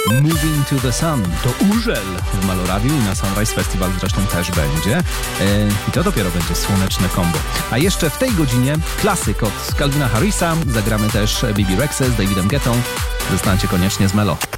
Moving to the Sun to Urzel w Maloradiu i na Sunrise Festival zresztą też będzie. I to dopiero będzie słoneczne kombo. A jeszcze w tej godzinie klasyk od Calvina Harrisa. Zagramy też Bibi Rexha z Davidem Guettą. Zostańcie koniecznie z Melo.